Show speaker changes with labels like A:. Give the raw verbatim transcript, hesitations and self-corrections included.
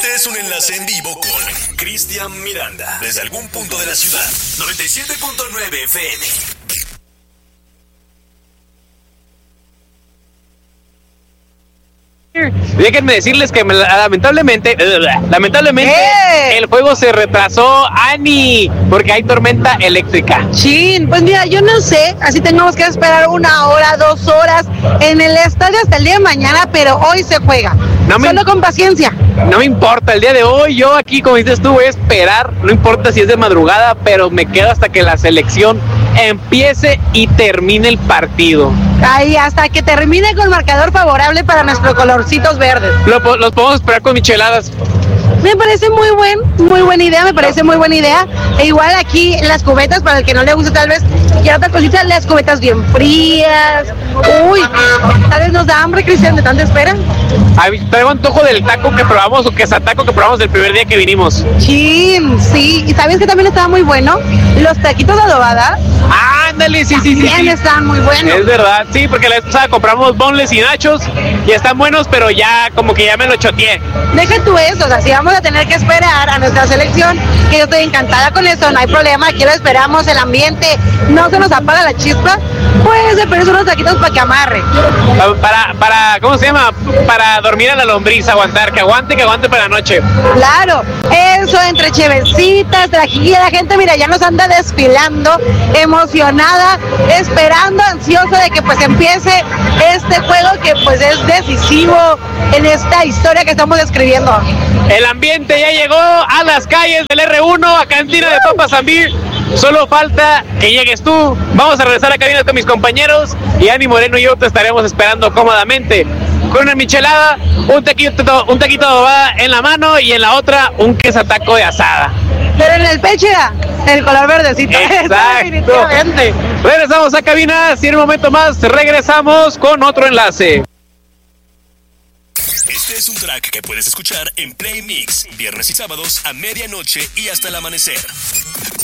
A: Este es un enlace en vivo con Cristian Miranda, desde algún punto de la ciudad. noventa y siete punto nueve F M.
B: Déjenme decirles que me- lamentablemente, lamentablemente
C: ¡Eh!
B: el juego se retrasó, Ani, porque hay tormenta eléctrica.
C: Chin, pues mira, yo no sé, así tengamos que esperar una hora, dos horas en el estadio hasta el día de mañana, pero hoy se juega.
B: No me-
C: Solo con paciencia.
B: No me importa, el día de hoy yo aquí, como dices tú, voy a esperar, no importa si es de madrugada, pero me quedo hasta que la selección empiece y termine el partido.
C: Ahí, hasta que termine con marcador favorable para nuestros colorcitos verdes.
B: Lo po- los podemos esperar con micheladas.
C: Me parece muy buen, muy buena idea, me parece muy buena idea. E igual aquí las cubetas, para el que no le guste tal vez, y otra cosita, las cubetas bien frías. Uy, tal vez nos da hambre, Cristian, de tanta espera.
B: Ay, traigo antojo del taco que probamos o quesataco que probamos el primer día que vinimos.
C: Chin, sí. ¿Y sabes que también estaba muy bueno? Los taquitos de adobada
B: Ándale, sí, sí, sí.
C: también
B: sí.
C: están muy buenos.
B: Es verdad, sí, porque la vez pasada compramos boneless y nachos y están buenos, pero ya como que ya me lo choteé.
C: Deja tú eso, o sea, si vamos a tener que esperar a nuestra selección, que yo estoy encantada con eso, no hay problema, aquí lo esperamos, el ambiente, no se nos apaga la chispa, pues de perder unos taquitos para que amarre.
B: Pa- Para, para, ¿cómo se llama? Para dormir a la lombriz, aguantar, que aguante, que aguante para la noche.
C: Claro, eso, entre chevecitas, aquí la gente, mira, ya nos anda desfilando, emocionada, esperando, ansiosa de que pues empiece este juego que pues es decisivo en esta historia que estamos escribiendo.
B: El ambiente ya llegó a las calles del R uno, a Cantina de Papas Zambir. Solo falta que llegues tú. Vamos a regresar a cabina con mis compañeros y Ani Moreno y yo te estaremos esperando cómodamente con una michelada, un taquito, un taquito de adobada en la mano y en la otra un quesataco de asada.
C: Pero en el pecho era el color verdecito.
B: Exacto.
C: Definitivamente.
B: Regresamos a cabina, si en un momento más regresamos con otro enlace.
A: Este es un track que puedes escuchar en Play Mix, viernes y sábados a medianoche y hasta el amanecer.